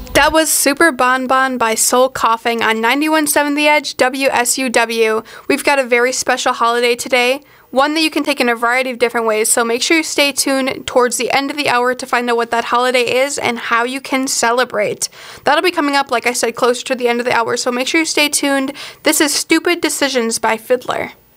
That was Super Bon Bon by Soul Coughing on 91.7 The Edge WSUW. We've got a very special holiday today, one that you can take in a variety of different ways, so make sure you stay tuned towards the end of the hour to find out what that holiday is and how you can celebrate. That'll be coming up, like I said, closer to the end of the hour, so make sure you stay tuned. This is Stupid Decisions by Fiddler.